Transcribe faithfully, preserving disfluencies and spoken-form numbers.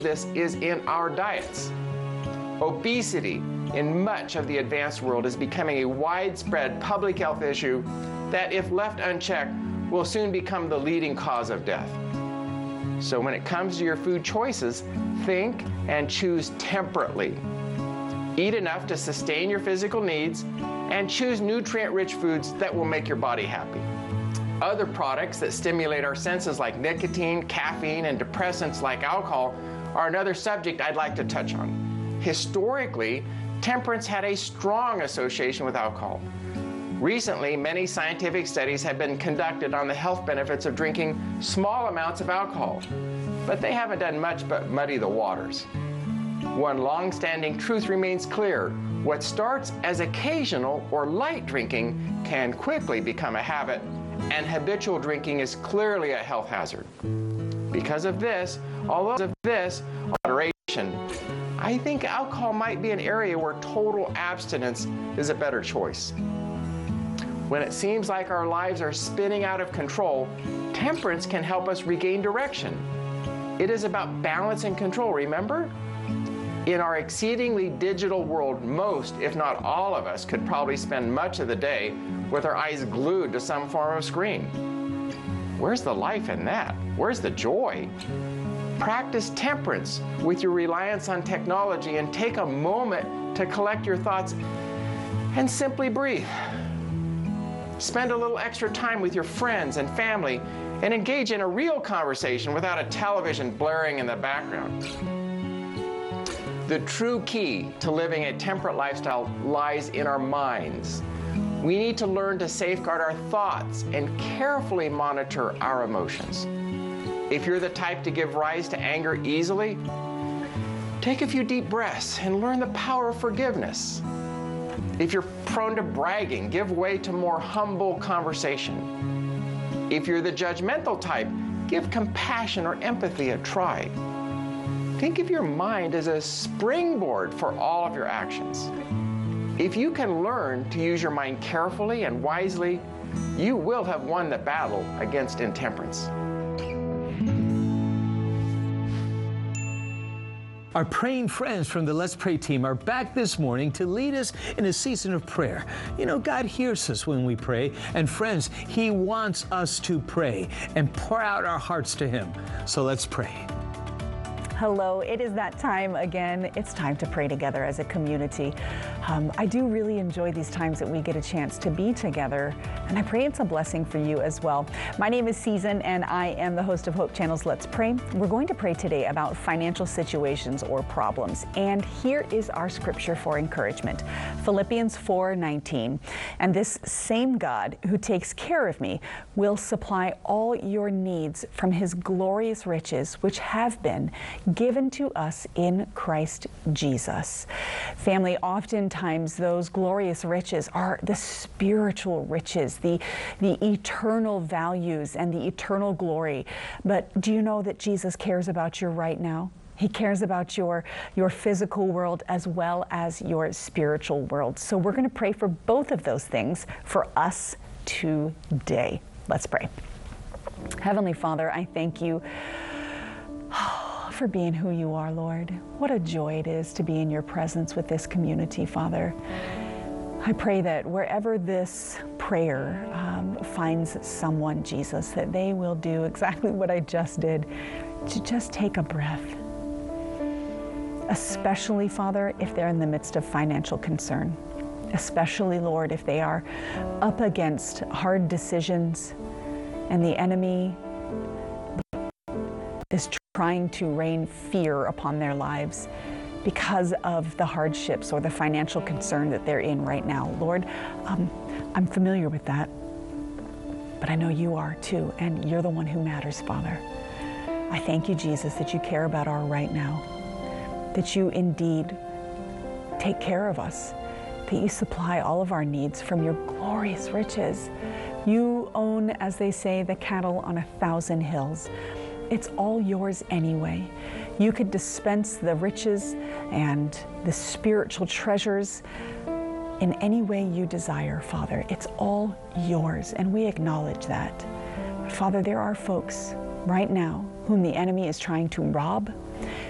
this is in our diets. Obesity in much of the advanced world is becoming a widespread public health issue that, if left unchecked, will soon become the leading cause of death. So when it comes to your food choices, think and choose temperately. Eat enough to sustain your physical needs and choose nutrient-rich foods that will make your body happy. Other products that stimulate our senses like nicotine, caffeine, and depressants like alcohol are another subject I'd like to touch on. Historically, temperance had a strong association with alcohol. Recently, many scientific studies have been conducted on the health benefits of drinking small amounts of alcohol, but they haven't done much but muddy the waters. One long-standing truth remains clear. What starts as occasional or light drinking can quickly become a habit, and habitual drinking is clearly a health hazard. Because of this, although of this, moderation, I think alcohol might be an area where total abstinence is a better choice. When it seems like our lives are spinning out of control, temperance can help us regain direction. It is about balance and control, remember? In our exceedingly digital world, most, if not all of us, could probably spend much of the day with our eyes glued to some form of screen. Where's the life in that? Where's the joy? Practice temperance with your reliance on technology and take a moment to collect your thoughts and simply breathe. Spend a little extra time with your friends and family and engage in a real conversation without a television blaring in the background. The true key to living a temperate lifestyle lies in our minds. We need to learn to safeguard our thoughts and carefully monitor our emotions. If you're the type to give rise to anger easily, take a few deep breaths and learn the power of forgiveness. If you're prone to bragging, give way to more humble conversation. If you're the judgmental type, give compassion or empathy a try. Think of your mind as a springboard for all of your actions. If you can learn to use your mind carefully and wisely, you will have won the battle against intemperance. Our praying friends from the Let's Pray team are back this morning to lead us in a season of prayer. You know, God hears us when we pray, and friends, He wants us to pray and pour out our hearts to Him. So let's pray. Hello, it is that time again. It's time to pray together as a community. Um, I do really enjoy these times that we get a chance to be together, and I pray it's a blessing for you as well. My name is Susan, and I am the host of Hope Channel's Let's Pray. We're going to pray today about financial situations or problems, and here is our scripture for encouragement. Philippians four nineteen, and this same God who takes care of me will supply all your needs from His glorious riches, which have been given to us in Christ Jesus. Family, oftentimes those glorious riches are the spiritual riches, the, the eternal values and the eternal glory. But do you know that Jesus cares about you right now? He cares about your, your physical world as well as your spiritual world. So we're going to pray for both of those things for us today. Let's pray. Heavenly Father, I thank you for being who you are, Lord. What a joy it is to be in your presence with this community, Father. I pray that wherever this prayer um, finds someone, Jesus, that they will do exactly what I just did, to just take a breath. Especially, Father, if they're in the midst of financial concern. Especially, Lord, if they are up against hard decisions and the enemy is trying to rain fear upon their lives because of the hardships or the financial concern that they're in right now. Lord, um, I'm familiar with that, but I know you are too, and you're the one who matters, Father. I thank you, Jesus, that you care about our right now, that you indeed take care of us, that you supply all of our needs from your glorious riches. You own, as they say, the cattle on a thousand hills. It's all yours anyway. You could dispense the riches and the spiritual treasures in any way you desire, Father. It's all yours, and we acknowledge that. Father, there are folks right now whom the enemy is trying to rob